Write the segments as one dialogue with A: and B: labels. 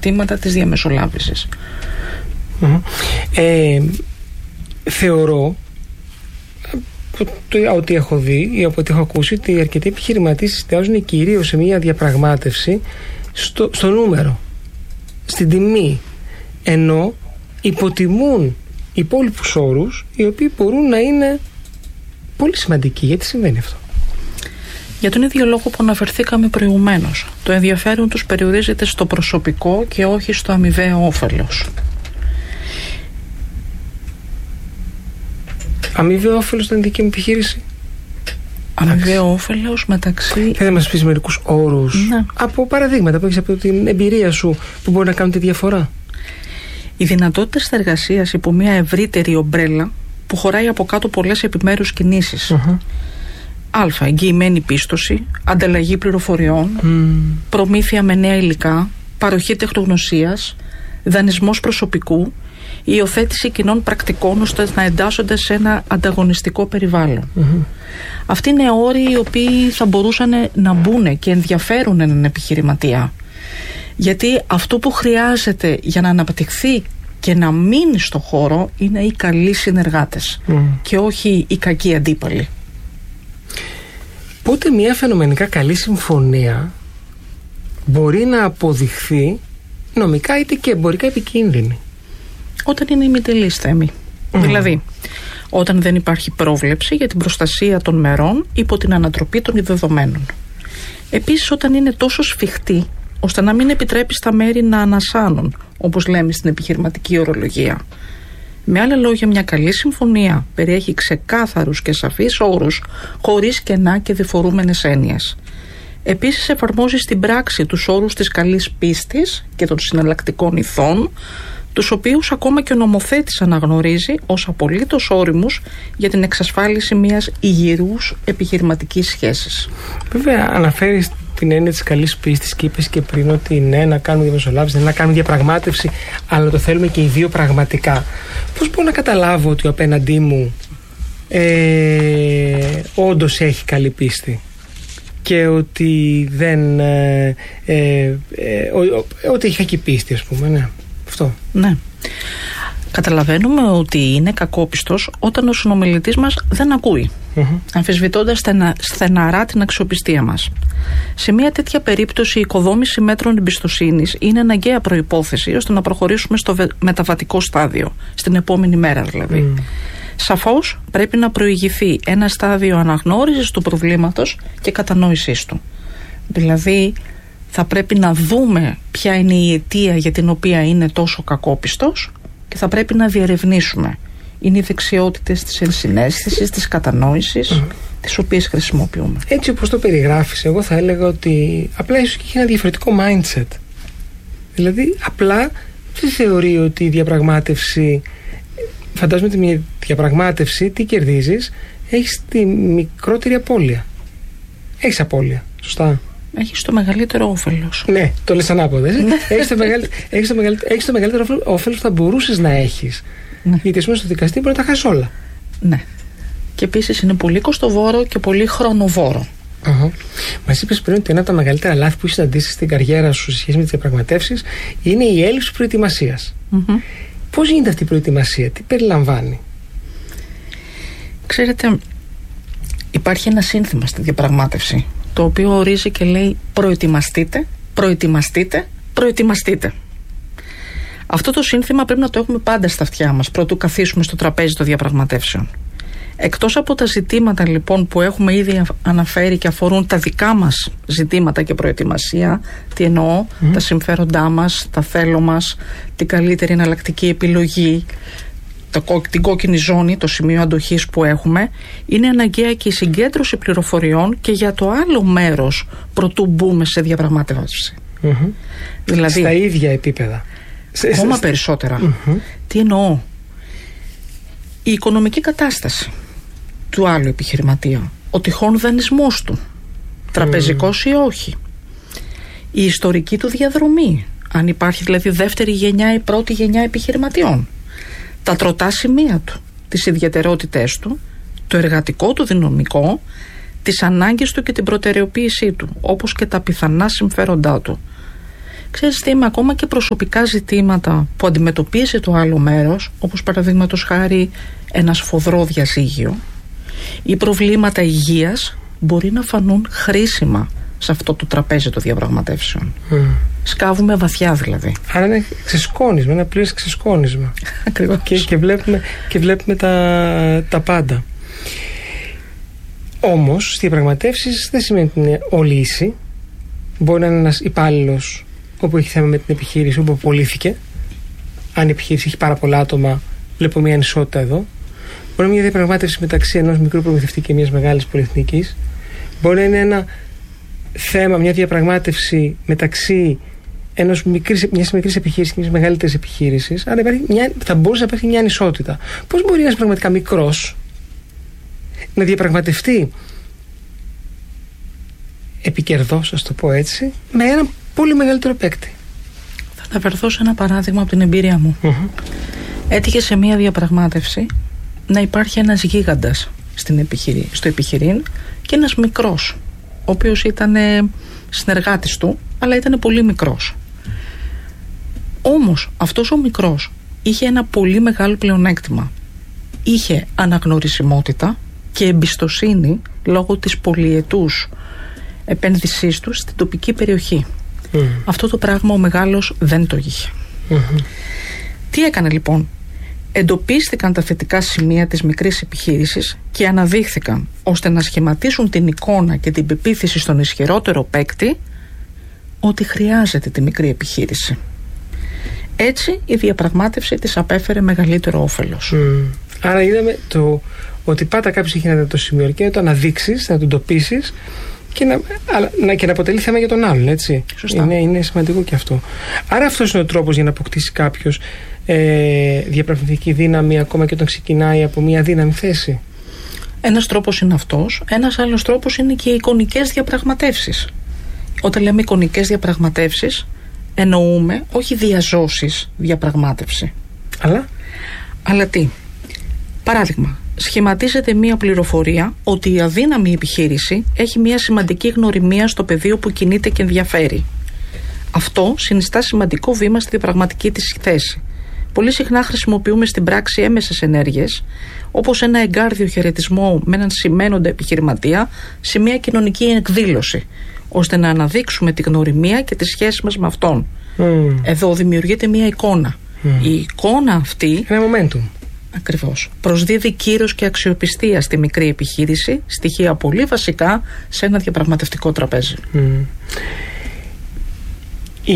A: πλεονεκτήματα της διαμεσολάβησης.
B: Θεωρώ ότι έχω δει ή από ό,τι έχω ακούσει ότι αρκετοί επιχειρηματίες εστιάζουν κυρίως σε μια διαπραγμάτευση στο νούμερο, στην τιμή, ενώ υποτιμούν υπόλοιπους όρους οι οποίοι μπορούν να είναι πολύ σημαντικοί. Γιατί συμβαίνει αυτό?
A: Για τον ίδιο λόγο που αναφερθήκαμε προηγουμένως. Το ενδιαφέρον τους περιορίζεται στο προσωπικό και όχι στο αμοιβαίο όφελος.
B: Αμοιβαίο όφελος ήταν η δική μου επιχείρηση.
A: Αμοιβαίο όφελος μεταξύ.
B: Θα μας πεις μερικούς όρους, ναι, από παραδείγματα που έχεις από την εμπειρία σου που μπορεί να κάνουν τη διαφορά?
A: Οι δυνατότητες εργασίας υπό μια ευρύτερη ομπρέλα που χωράει από κάτω πολλές επιμέρους κινήσεις. Α. Εγγυημένη πίστοση, ανταλλαγή πληροφοριών, προμήθεια με νέα υλικά, παροχή τεχνογνωσίας, δανεισμός προσωπικού, υιοθέτηση κοινών πρακτικών ώστε να εντάσσονται σε ένα ανταγωνιστικό περιβάλλον. Αυτοί είναι όροι οι οποίοι θα μπορούσαν να μπουν και ενδιαφέρουν έναν επιχειρηματία. Γιατί αυτό που χρειάζεται για να αναπτυχθεί και να μείνει στο χώρο είναι οι καλοί συνεργάτες και όχι οι κακοί αντίπαλοι.
B: Πότε μια φαινομενικά καλή συμφωνία μπορεί να αποδειχθεί νομικά είτε και εμπορικά επικίνδυνη?
A: Όταν είναι ημιτελής θέμη. Δηλαδή, όταν δεν υπάρχει πρόβλεψη για την προστασία των μερών υπό την ανατροπή των δεδομένων. Επίσης, όταν είναι τόσο σφιχτή ώστε να μην επιτρέπει στα μέρη να ανασάνουν, όπως λέμε στην επιχειρηματική ορολογία. Με άλλα λόγια, μια καλή συμφωνία περιέχει ξεκάθαρους και σαφείς όρους, χωρίς κενά και διφορούμενες έννοιες. Επίσης, εφαρμόζει στην πράξη τους όρους της καλής πίστης και των συναλλακτικών ηθών, τους οποίους ακόμα και ο νομοθέτης αναγνωρίζει ως απολύτως όριμους για την εξασφάλιση μιας υγιηρούς επιχειρηματικής σχέσης.
B: Βέβαια, αναφέρεις την έννοια της καλής πίστης και είπες και πριν ότι ναι, να κάνουμε διαμεσολάβηση, ναι, να κάνουμε διαπραγμάτευση, αλλά το θέλουμε και οι δύο πραγματικά. Πώς μπορώ να καταλάβω ότι ο απέναντί μου όντως έχει καλή πίστη και ότι δεν ότι έχει κακή πίστη, ας πούμε, ναι, αυτό?
A: Ναι. Καταλαβαίνουμε ότι είναι κακόπιστος όταν ο συνομιλητής μας δεν ακούει, αμφισβητώντας στεναρά την αξιοπιστία μας. Σε μια τέτοια περίπτωση η οικοδόμηση μέτρων εμπιστοσύνης είναι αναγκαία προϋπόθεση ώστε να προχωρήσουμε στο μεταβατικό στάδιο, στην επόμενη μέρα δηλαδή. Σαφώς πρέπει να προηγηθεί ένα στάδιο αναγνώρισης του προβλήματος και κατανόησής του. Δηλαδή θα πρέπει να δούμε ποια είναι η αιτία για την οποία είναι τόσο κακόπιστος και θα πρέπει να διερευνήσουμε. Είναι οι δεξιότητες της ενσυναίσθησης, της κατανόησης, τις οποίες χρησιμοποιούμε.
B: Έτσι όπως το περιγράφεις, εγώ θα έλεγα ότι απλά ίσως και έχει ένα διαφορετικό mindset. Δηλαδή απλά δεν θεωρεί ότι η διαπραγμάτευση, φαντάζομαι ότι μια διαπραγμάτευση τι κερδίζεις? Έχεις τη μικρότερη απώλεια. Έχεις απώλεια, σωστά?
A: Έχεις το μεγαλύτερο όφελος.
B: Ναι, το λες ανάποδα. Έχεις το μεγαλύτερο όφελος που θα μπορούσες να έχεις. Ναι. Γιατί ας πούμε στο δικαστή μπορεί να τα χάσεις όλα.
A: Ναι. Και επίσης είναι πολύ κοστοβόρο και πολύ χρονοβόρο.
B: Μας είπες πριν ότι ένα από τα μεγαλύτερα λάθη που έχεις συναντήσει στην καριέρα σου σε σχέση με τις διαπραγματεύσεις είναι η έλλειψη προετοιμασίας. Πώς γίνεται αυτή η προετοιμασία, τι περιλαμβάνει?
A: Ξέρετε, υπάρχει ένα σύνθημα στη διαπραγμάτευση, το οποίο ορίζει και λέει προετοιμαστείτε, προετοιμαστείτε, προετοιμαστείτε. Αυτό το σύνθημα πρέπει να το έχουμε πάντα στα αυτιά μας πρωτού καθίσουμε στο τραπέζι των διαπραγματεύσεων. Εκτός από τα ζητήματα λοιπόν που έχουμε ήδη αναφέρει και αφορούν τα δικά μας ζητήματα και προετοιμασία, τι εννοώ, τα συμφέροντά μας, τα θέλω μας, την καλύτερη εναλλακτική επιλογή, την κόκκινη ζώνη, το σημείο αντοχής που έχουμε, είναι αναγκαία και η συγκέντρωση πληροφοριών και για το άλλο μέρος προτού μπούμε σε διαπραγμάτευση. Δηλαδή,
B: στα ίδια επίπεδα.
A: Ακόμα περισσότερα. Τι εννοώ? Η οικονομική κατάσταση του άλλου επιχειρηματία, ο τυχόν δανεισμός του, τραπεζικός ή όχι, η ιστορική του διαδρομή, αν υπάρχει δηλαδή δεύτερη γενιά ή πρώτη γενιά επιχειρηματιών, τα τροτά σημεία του, τις ιδιαιτερότητές του, το εργατικό του δυναμικό, τις ανάγκες του και την προτεραιοποίησή του, όπως και τα πιθανά συμφέροντά του. Ξέρεις τι, είμαι ακόμα και προσωπικά ζητήματα που αντιμετωπίζει το άλλο μέρος, όπως παραδείγματος χάρη ένα σφοδρό διαζύγιο ή προβλήματα υγείας, μπορεί να φανούν χρήσιμα σε αυτό το τραπέζι των διαπραγματεύσεων. Σκάβουμε βαθιά δηλαδή.
B: Άρα είναι ξεσκόνισμα, ένα πλήρες ξεσκόνισμα.
A: Ακριβώς.
B: Και βλέπουμε τα πάντα. Όμως, στις διαπραγματεύσεις δεν σημαίνει ότι είναι όλη ίση. Μπορεί να είναι ένας υπάλληλος όπου έχει θέμα με την επιχείρηση, όπου απολύθηκε. Αν η επιχείρηση έχει πάρα πολλά άτομα, βλέπω μια ανισότητα εδώ. Μπορεί να είναι μια διαπραγμάτευση μεταξύ ενός μικρού προμηθευτή και μιας μεγάλης πολυεθνικής. Μπορεί να είναι ένα θέμα, μια διαπραγμάτευση μεταξύ μιας μικρής επιχείρησης και μιας μεγαλύτερης επιχείρησης. Άρα θα μπορούσε να υπάρχει μια ανισότητα. Πώς μπορεί ένας πραγματικά μικρός να διαπραγματευτεί επικερδώς, ας το πω έτσι, με έναν πολύ μεγαλύτερο παίκτη?
A: Θα αναφερθώ σε ένα παράδειγμα από την εμπειρία μου. Έτυχε σε μια διαπραγμάτευση να υπάρχει ένας γίγαντας στο επιχειρήν και ένας μικρός, ο οποίος ήταν συνεργάτης του, αλλά ήταν πολύ μικρός. Όμως αυτός ο μικρός είχε ένα πολύ μεγάλο πλεονέκτημα. Είχε αναγνωρισιμότητα και εμπιστοσύνη λόγω της πολυετούς επένδυσής του στην τοπική περιοχή. Αυτό το πράγμα ο μεγάλος δεν το είχε. Τι έκανε λοιπόν? Εντοπίστηκαν τα θετικά σημεία της μικρής επιχείρησης και αναδείχθηκαν ώστε να σχηματίσουν την εικόνα και την πεποίθηση στον ισχυρότερο παίκτη ότι χρειάζεται τη μικρή επιχείρηση. Έτσι η διαπραγμάτευση της απέφερε μεγαλύτερο όφελος.
B: Άρα είδαμε ότι πάντα κάποιος έχει ένα το σημείο και να το αναδείξεις, να το εντοπίσεις και να αποτελεί θέμα για τον άλλον, έτσι.
A: Σωστά.
B: Είναι σημαντικό και αυτό. Άρα αυτός είναι ο τρόπος για να αποκτήσει κάποιος διαπραγματευτική δύναμη, ακόμα και όταν ξεκινάει από μια δύναμη θέση.
A: Ένας τρόπος είναι αυτός. Ένας άλλος τρόπος είναι και οι εικονικές διαπραγματεύσεις. Όταν λέμε εικονικές διαπραγματεύσεις, εννοούμε όχι διαζώσεις διαπραγμάτευση. Αλλά τι? Παράδειγμα, σχηματίζεται μία πληροφορία ότι η αδύναμη επιχείρηση έχει μία σημαντική γνωριμία στο πεδίο που κινείται και ενδιαφέρει. Αυτό συνιστά σημαντικό βήμα στη διαπραγματική της θέση. Πολύ συχνά χρησιμοποιούμε στην πράξη έμεσες ενέργειες, όπως ένα εγκάρδιο χαιρετισμό με έναν σημαίνοντα επιχειρηματία σε μια κοινωνική εκδήλωση, ώστε να αναδείξουμε τη γνωριμία και τη σχέση μας με αυτόν. Εδώ δημιουργείται μια εικόνα. Η εικόνα αυτή,
B: ένα momentum.
A: Ακριβώς, προσδίδει κύρος και αξιοπιστία στη μικρή επιχείρηση, στοιχεία πολύ βασικά σε ένα διαπραγματευτικό τραπέζι.
B: Η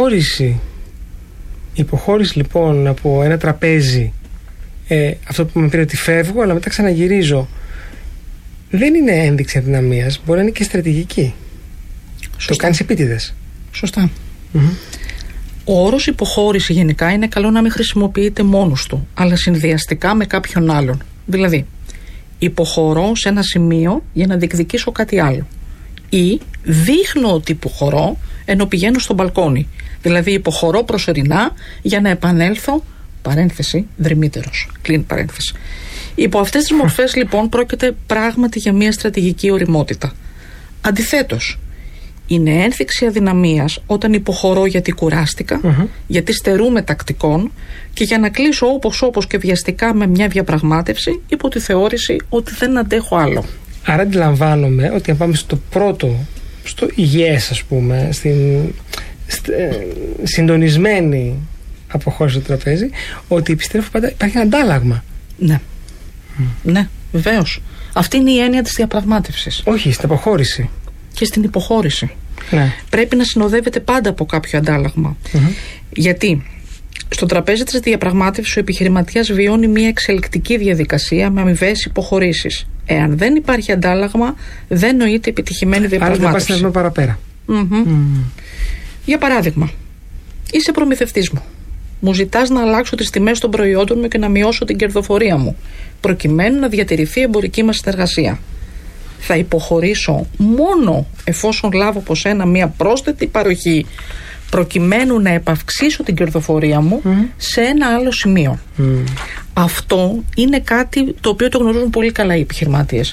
B: υποχώρηση λοιπόν από ένα τραπέζι, αυτό που με πήρε ότι φεύγω αλλά μετά ξαναγυρίζω, δεν είναι ένδειξη αδυναμίας, μπορεί να είναι και στρατηγική.
A: Σωστά.
B: Το κάνεις επίτηδες.
A: Σωστά. Ο όρος υποχώρηση γενικά είναι καλό να μην χρησιμοποιείται μόνος του, αλλά συνδυαστικά με κάποιον άλλον. Δηλαδή, υποχωρώ σε ένα σημείο για να διεκδικήσω κάτι άλλο. Ή δείχνω ότι υποχωρώ ενώ πηγαίνω στο μπαλκόνι. Δηλαδή, υποχωρώ προσωρινά για να επανέλθω, παρένθεση, δρυμύτερος. Κλείνει παρένθεση. Υπό αυτές τις μορφές λοιπόν πρόκειται πράγματι για μια στρατηγική οριμότητα. Αντιθέτως, είναι ένδειξη αδυναμίας όταν υποχωρώ γιατί κουράστηκα, γιατί στερούμε τακτικών και για να κλείσω όπως και βιαστικά με μια διαπραγμάτευση υπό τη θεώρηση ότι δεν αντέχω άλλο.
B: Άρα αντιλαμβάνομαι ότι αν πάμε στο πρώτο, στο υγιές ας πούμε, στην συντονισμένη αποχώρηση στο τραπέζι, ότι επιστρέφω πάντα, υπάρχει ένα αντάλλαγμα.
A: Ναι. Ναι, βεβαίως. Αυτή είναι η έννοια της διαπραγμάτευσης.
B: Όχι, στην αποχώρηση.
A: Και στην υποχώρηση.
B: Ναι.
A: Πρέπει να συνοδεύεται πάντα από κάποιο αντάλλαγμα. Γιατί στο τραπέζι της διαπραγμάτευσης ο επιχειρηματίας βιώνει μια εξελικτική διαδικασία με αμοιβαίες υποχωρήσεις. Εάν δεν υπάρχει αντάλλαγμα, δεν νοείται επιτυχημένη διαπραγμάτευση.
B: Άρα δεν πας να παραπέρα.
A: Για παράδειγμα, είσαι προμηθευτής μου. Μου ζητάς να αλλάξω τις τιμές των προϊόντων μου και να μειώσω την κερδοφορία μου, προκειμένου να διατηρηθεί η εμπορική μας συνεργασία. Θα υποχωρήσω μόνο εφόσον λάβω από σένα μια πρόσθετη παροχή, προκειμένου να επαυξήσω την κερδοφορία μου σε ένα άλλο σημείο. Αυτό είναι κάτι το οποίο το γνωρίζουν πολύ καλά οι επιχειρηματίες.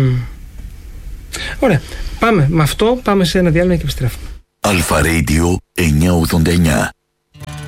B: Ωραία. Πάμε με αυτό, πάμε σε ένα διάλειμμα και επιστρέφουμε.
C: Αλφα Radio 989.